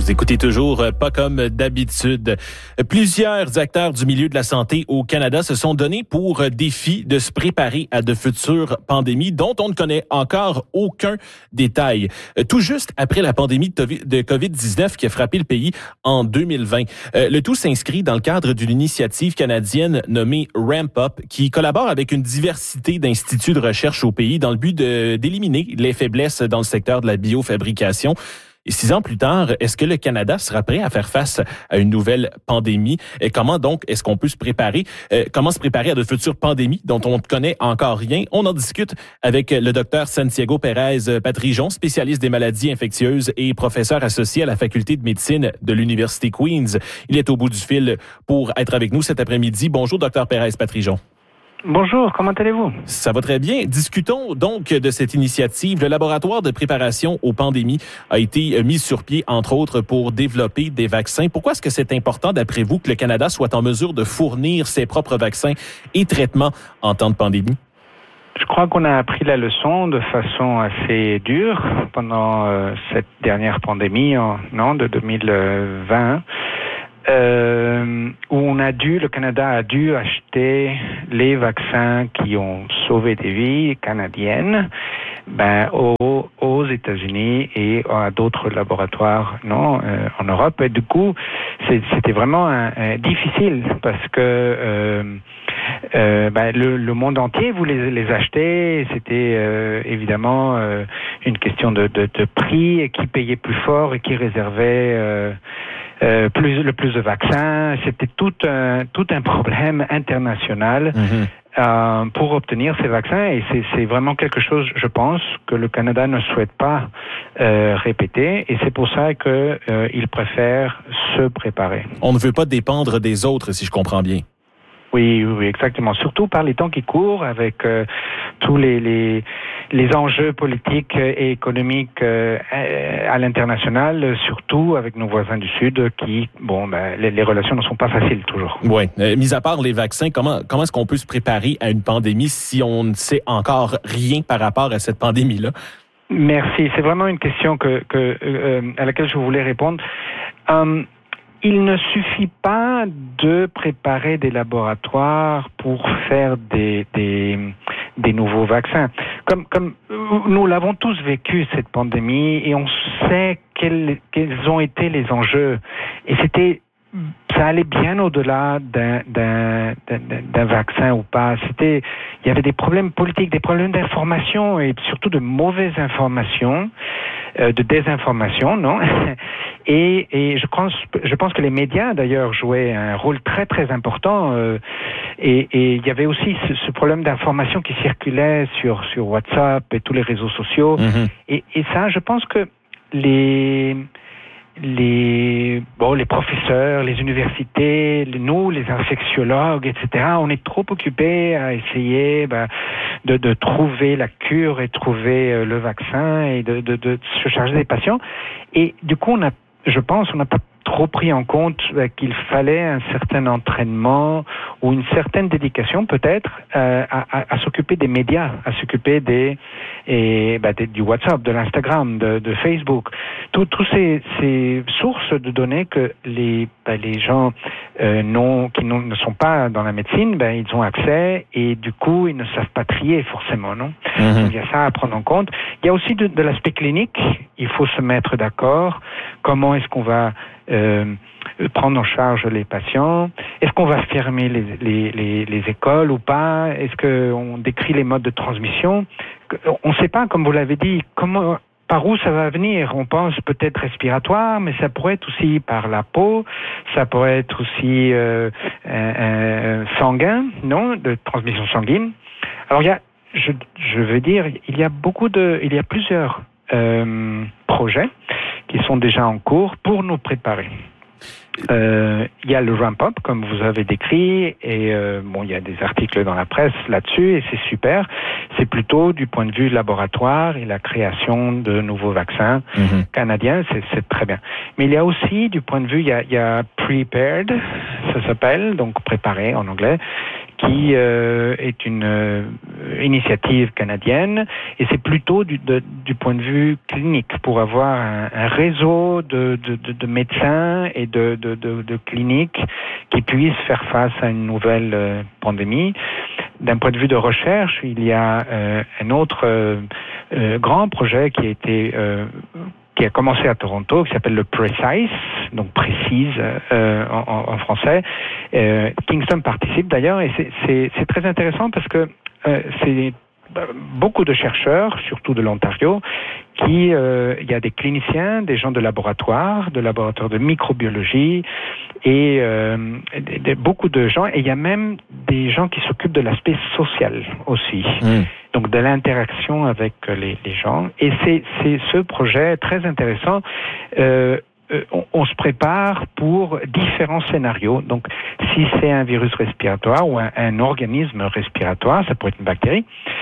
Vous écoutez toujours Pas comme d'habitude. Plusieurs acteurs du milieu de la santé au Canada se sont donnés pour défi de se préparer à de futures pandémies dont on ne connaît encore aucun détail. Tout juste après la pandémie de COVID-19 qui a frappé le pays en 2020. Le tout s'inscrit dans le cadre d'une initiative canadienne nommée Ramp Up qui collabore avec une diversité d'instituts de recherche au pays dans le but d'éliminer les faiblesses dans le secteur de la biofabrication. Et 6 ans plus tard, est-ce que le Canada sera prêt à faire face à une nouvelle pandémie? Et comment donc est-ce qu'on peut se préparer? Comment se préparer à de futures pandémies dont on ne connaît encore rien? On en discute avec le docteur Santiago Pérez-Patrijon, spécialiste des maladies infectieuses et professeur associé à la faculté de médecine de l'Université Queen's. Il est au bout du fil pour être avec nous cet après-midi. Bonjour, docteur Pérez-Patrijon. Bonjour, comment allez-vous? Ça va très bien. Discutons donc de cette initiative. Le laboratoire de préparation aux pandémies a été mis sur pied, entre autres, pour développer des vaccins. Pourquoi est-ce que c'est important, d'après vous, que le Canada soit en mesure de fournir ses propres vaccins et traitements en temps de pandémie? Je crois qu'on a appris la leçon de façon assez dure pendant cette dernière pandémie de 2020. Où le Canada a dû acheter les vaccins qui ont sauvé des vies canadiennes, aux États-Unis et à d'autres laboratoires, en Europe. Et du coup, c'était vraiment difficile parce que le monde entier voulait les acheter. C'était évidemment une question de prix, et qui payait plus fort et qui réservait le plus de vaccins. C'était tout un problème international pour obtenir ces vaccins, et c'est vraiment quelque chose, je pense, que le Canada ne souhaite pas répéter, et c'est pour ça qu'il préfère se préparer. On ne veut pas dépendre des autres, si je comprends bien. Oui, exactement. Surtout par les temps qui courent, avec tous les enjeux politiques et économiques à l'international, surtout avec nos voisins du Sud, qui, les relations ne sont pas faciles toujours. Oui. Mis à part les vaccins, comment est-ce qu'on peut se préparer à une pandémie si on ne sait encore rien par rapport à cette pandémie-là? Merci. C'est vraiment une question à laquelle je voulais répondre. Il ne suffit pas de préparer des laboratoires pour faire des nouveaux vaccins. Comme nous l'avons tous vécu, cette pandémie, et on sait quels ont été les enjeux. Et ça allait bien au-delà d'un vaccin ou pas. Il y avait des problèmes politiques, des problèmes d'information, et surtout de mauvaises informations, de désinformation, non? Et je pense que les médias, d'ailleurs, jouaient un rôle très, très important. Et il y avait aussi ce problème d'information qui circulait sur WhatsApp et tous les réseaux sociaux. Et ça, je pense que les professeurs, les universités, nous, les infectiologues, etc., on est trop occupés à essayer de trouver la cure et trouver le vaccin et de se charger des patients. Et du coup, je pense qu'on n'a pas trop pris en compte qu'il fallait un certain entraînement ou une certaine dédication peut-être à s'occuper des médias, à s'occuper du WhatsApp, de l'Instagram, de Facebook, tous ces sources de données que les gens qui ne sont pas dans la médecine, ils ont accès, et du coup ils ne savent pas trier forcément, non? Il y a ça à prendre en compte. Il y a aussi de l'aspect clinique. Il faut se mettre d'accord. Comment est-ce qu'on va prendre en charge les patients? Est-ce qu'on va fermer les écoles ou pas? Est-ce qu'on décrit les modes de transmission? On ne sait pas, comme vous l'avez dit, par où ça va venir. On pense peut-être respiratoire, mais ça pourrait être aussi par la peau, ça pourrait être aussi sanguin, de transmission sanguine. Alors je veux dire, il y a plusieurs projets qui sont déjà en cours pour nous préparer. Il y a le Ramp Up, comme vous avez décrit, et il y a des articles dans la presse là-dessus, et c'est super. C'est plutôt du point de vue laboratoire et la création de nouveaux vaccins canadiens, c'est très bien. Mais il y a aussi, du point de vue, il y a Prepared, ça s'appelle, donc préparé en anglais, qui est une initiative canadienne, et c'est plutôt du point de vue clinique, pour avoir un réseau de médecins et de cliniques qui puissent faire face à une nouvelle pandémie. D'un point de vue de recherche, il y a un autre grand projet qui a commencé à Toronto, qui s'appelle le PRECISE, donc précise en français. Kingston participe d'ailleurs, et c'est très intéressant parce que c'est beaucoup de chercheurs, surtout de l'Ontario, il y a des cliniciens, des gens de laboratoire de microbiologie, et beaucoup de gens, et il y a même des gens qui s'occupent de l'aspect social aussi. Donc de l'interaction avec les gens. Et c'est ce projet très intéressant. On se prépare pour différents scénarios. Donc, si c'est un virus respiratoire ou un organisme respiratoire, ça pourrait être une bactérie.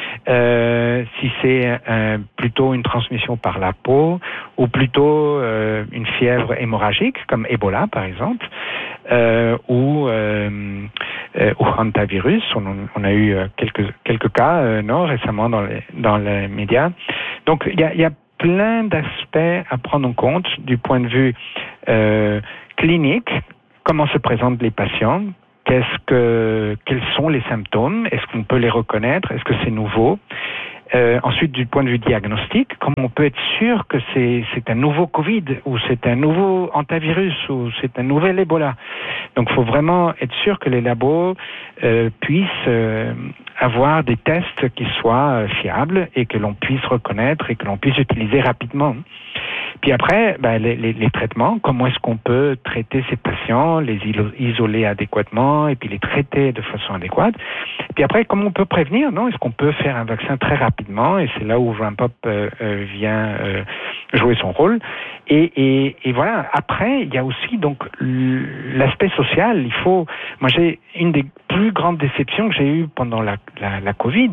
Si c'est plutôt une transmission par la peau, ou plutôt une fièvre hémorragique, comme Ebola par exemple, ou hantavirus. On a eu quelques cas récemment dans les médias. Donc, il y a plein d'aspects à prendre en compte du point de vue clinique. Comment se présentent les patients? Quels sont les symptômes? Est-ce qu'on peut les reconnaître? Est-ce que c'est nouveau? Ensuite, du point de vue diagnostique, comment on peut être sûr que c'est un nouveau Covid, ou c'est un nouveau hantavirus, ou c'est un nouvel Ebola? Donc, il faut vraiment être sûr que les labos puissent avoir des tests qui soient fiables et que l'on puisse reconnaître et que l'on puisse utiliser rapidement. Puis après, les traitements, comment est-ce qu'on peut traiter ces patients, les isoler adéquatement et puis les traiter de façon adéquate. Puis après, comment on peut prévenir, non? Est-ce qu'on peut faire un vaccin très rapidement? Et c'est là où Ramp-Up vient jouer son rôle. Et voilà. Après, il y a aussi donc l'aspect social. Moi, j'ai une des plus grandes déceptions que j'ai eues pendant la Covid.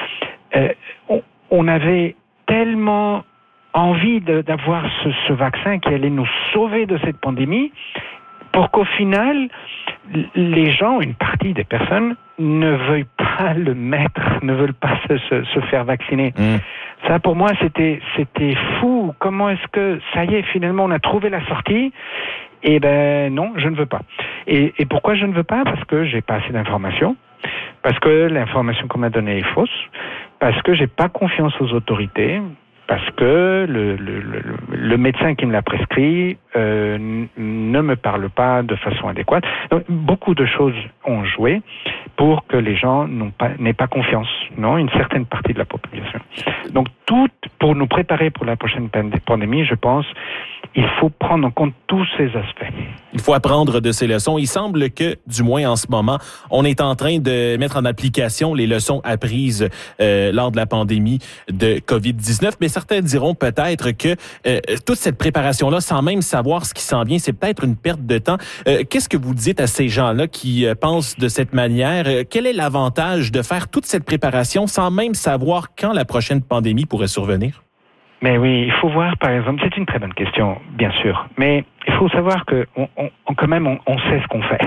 On avait tellement envie d'avoir ce vaccin qui allait nous sauver de cette pandémie, pour qu'au final, les gens, une partie des personnes, ne veuillent pas le mettre, ne veulent pas se faire vacciner. Ça, pour moi, c'était fou. Comment est-ce que, ça y est, finalement, on a trouvé la sortie? Eh ben non, je ne veux pas. Et pourquoi je ne veux pas? Parce que j'ai pas assez d'informations, parce que l'information qu'on m'a donnée est fausse, parce que j'ai pas confiance aux autorités, parce que le médecin qui me l'a prescrit ne me parle pas de façon adéquate. Donc, beaucoup de choses ont joué pour que les gens n'aient pas confiance, une certaine partie de la population. Donc, tout pour nous préparer pour la prochaine pandémie, je pense, il faut prendre en compte tous ces aspects. Il faut apprendre de ces leçons. Il semble que, du moins en ce moment, on est en train de mettre en application les leçons apprises lors de la pandémie de COVID-19. Mais certains diront peut-être que toute cette préparation-là, sans même savoir ce qui s'en vient, c'est peut-être une perte de temps. Qu'est-ce que vous dites à ces gens-là qui pensent de cette manière? Quel est l'avantage de faire toute cette préparation sans même savoir quand la prochaine pandémie pourrait survenir? Mais oui, il faut voir, par exemple, c'est une très bonne question, bien sûr, mais il faut savoir que quand même, on sait ce qu'on fait.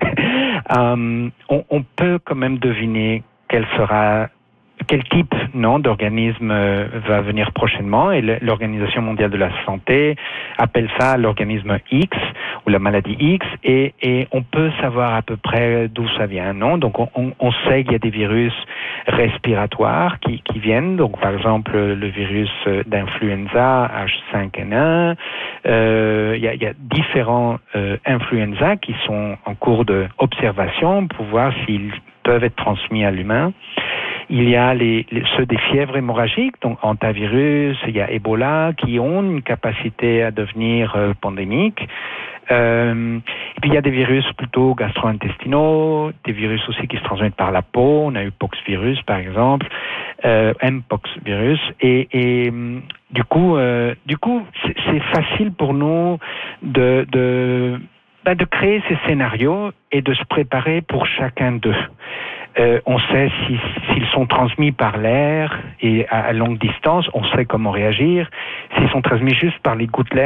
On peut quand même deviner quel type d'organisme va venir prochainement, et l'Organisation mondiale de la santé appelle ça l'organisme X ou la maladie X, et on peut savoir à peu près d'où ça vient, non? Donc on sait qu'il y a des virus respiratoires qui viennent, donc par exemple le virus d'influenza H5N1, il y a différents influenza qui sont en cours d'observation pour voir s'ils peuvent être transmis à l'humain. Il y a ceux des fièvres hémorragiques, donc hantavirus, il y a Ebola, qui ont une capacité à devenir pandémiques. Et puis il y a des virus plutôt gastro-intestinaux, des virus aussi qui se transmettent par la peau. On a eu poxvirus par exemple, mpox virus. Et du coup, c'est facile pour nous de créer ces scénarios et de se préparer pour chacun d'eux. On sait s'ils sont transmis par l'air et à longue distance, on sait comment réagir. S'ils sont transmis juste par les gouttelettes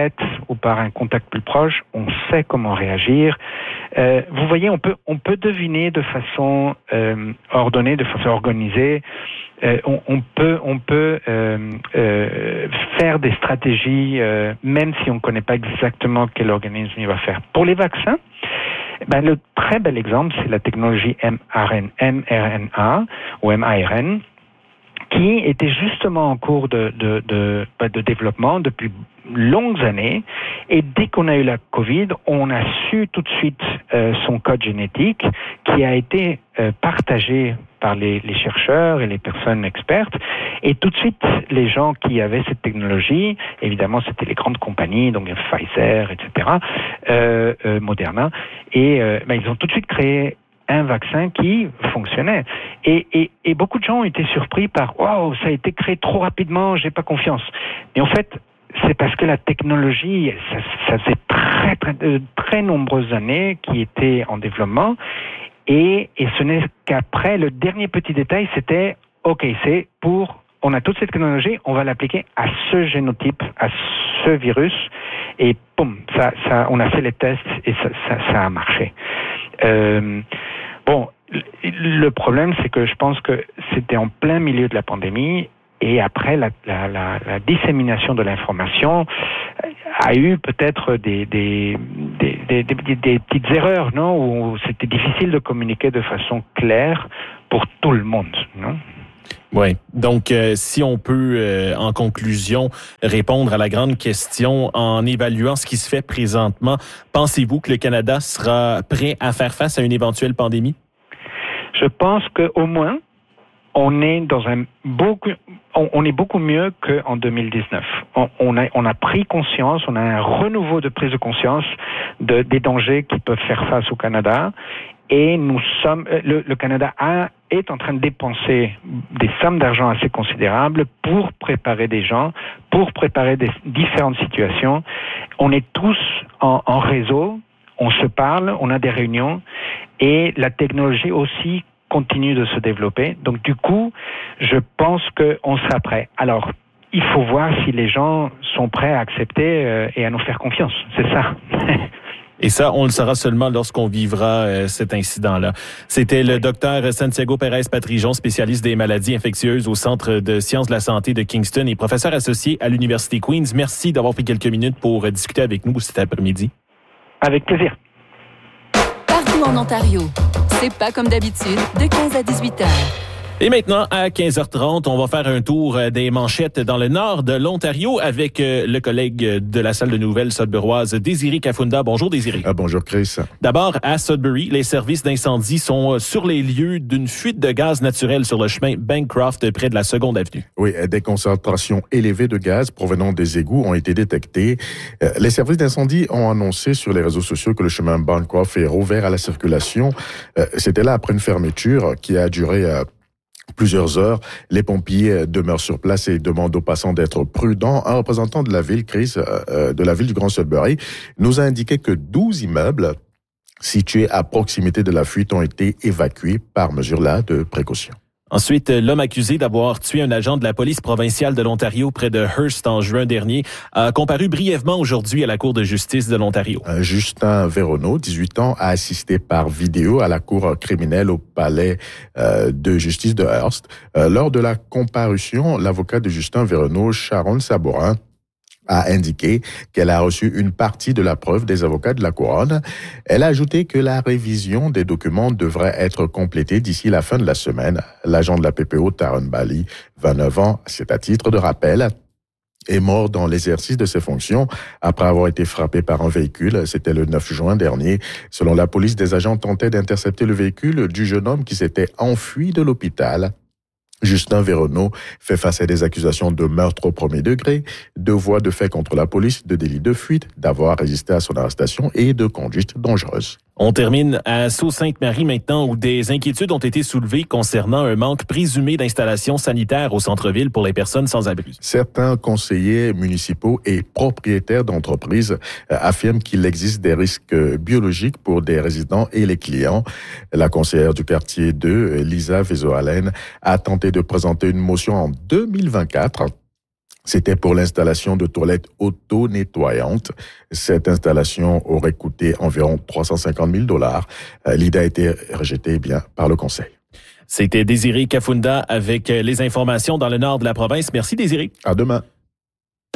ou par un contact plus proche, on sait comment réagir. Vous voyez, on peut deviner de façon ordonnée, de façon organisée. On peut faire des stratégies, même si on ne connaît pas exactement quel organisme il va faire. Pour les vaccins, le très bel exemple, c'est la technologie mRNA ou MARN, qui était justement en cours de développement depuis longues années. Et dès qu'on a eu la COVID, on a su tout de suite son code génétique qui a été partagé par les chercheurs et les personnes expertes. Et tout de suite, les gens qui avaient cette technologie, évidemment, c'était les grandes compagnies, donc Pfizer, etc., Moderna, et ils ont tout de suite créé un vaccin qui fonctionnait. Et beaucoup de gens ont été surpris par « Wow, ça a été créé trop rapidement, j'ai pas confiance ». Et en fait, c'est parce que la technologie, ça faisait très nombreuses années qui était en développement. Et ce n'est qu'après, le dernier petit détail, c'était « OK, on a toute cette technologie, on va l'appliquer à ce génotype, à ce virus. » Et boum, on a fait les tests et ça a marché. Le problème, c'est que je pense que c'était en plein milieu de la pandémie et après la dissémination de l'information a eu peut-être des petites erreurs, non, où c'était difficile de communiquer de façon claire pour tout le monde, non? Oui. Donc, si on peut, en conclusion, répondre à la grande question en évaluant ce qui se fait présentement, pensez-vous que le Canada sera prêt à faire face à une éventuelle pandémie? Je pense qu'au moins, on est beaucoup mieux qu'en 2019. On a pris conscience, on a un renouveau de prise de conscience des dangers qui peuvent faire face au Canada. Et le Canada est en train de dépenser des sommes d'argent assez considérables pour préparer des gens, pour préparer des différentes situations. On est tous en réseau, on se parle, on a des réunions et la technologie aussi continue de se développer. Donc du coup, je pense qu'on sera prêt. Alors, il faut voir si les gens sont prêts à accepter et à nous faire confiance. C'est ça. Et ça, on le saura seulement lorsqu'on vivra cet incident-là. C'était le docteur Santiago Pérez-Patrijon, spécialiste des maladies infectieuses au Centre de sciences de la santé de Kingston et professeur associé à l'Université Queen's. Merci d'avoir pris quelques minutes pour discuter avec nous cet après-midi. Avec plaisir. Partout en Ontario, c'est pas comme d'habitude, de 15 à 18 heures. Et maintenant, à 15h30, on va faire un tour des manchettes dans le nord de l'Ontario avec le collègue de la salle de nouvelles sudburoise, Désiré Kafunda. Bonjour, Désiré. Bonjour, Chris. D'abord, à Sudbury, les services d'incendie sont sur les lieux d'une fuite de gaz naturel sur le chemin Bancroft, près de la 2e Avenue. Oui, des concentrations élevées de gaz provenant des égouts ont été détectées. Les services d'incendie ont annoncé sur les réseaux sociaux que le chemin Bancroft est rouvert à la circulation. C'était là après une fermeture qui a duré plusieurs heures. Les pompiers demeurent sur place et demandent aux passants d'être prudents. Un représentant de la ville, Chris, de la ville du Grand Sudbury, nous a indiqué que 12 immeubles situés à proximité de la fuite ont été évacués par mesure là de précaution. Ensuite, l'homme accusé d'avoir tué un agent de la police provinciale de l'Ontario près de Hearst en juin dernier a comparu brièvement aujourd'hui à la Cour de justice de l'Ontario. Justin Véronneau, 18 ans, a assisté par vidéo à la cour criminelle au palais de justice de Hearst. Lors de la comparution, l'avocat de Justin Véronneau, Sharon Sabourin, a indiqué qu'elle a reçu une partie de la preuve des avocats de la couronne. Elle a ajouté que la révision des documents devrait être complétée d'ici la fin de la semaine. L'agent de la PPO, Taron Bali, 29 ans, c'est à titre de rappel, est mort dans l'exercice de ses fonctions après avoir été frappé par un véhicule. C'était le 9 juin dernier. Selon la police, des agents tentaient d'intercepter le véhicule du jeune homme qui s'était enfui de l'hôpital. Justin Véronneau fait face à des accusations de meurtre au premier degré, de voies de fait contre la police, de délit de fuite, d'avoir résisté à son arrestation et de conduite dangereuse. On termine à Sault-Sainte-Marie maintenant où des inquiétudes ont été soulevées concernant un manque présumé d'installations sanitaires au centre-ville pour les personnes sans abri. Certains conseillers municipaux et propriétaires d'entreprises affirment qu'il existe des risques biologiques pour des résidents et les clients. La conseillère du quartier 2, Lisa Vezoalen, a tenté de présenter une motion en 2024 C'était pour l'installation de toilettes auto-nettoyantes. Cette installation aurait coûté environ 350 000 $. L'idée a été rejetée par le Conseil. C'était Désiré Kafunda avec les informations dans le nord de la province. Merci Désiré. À demain.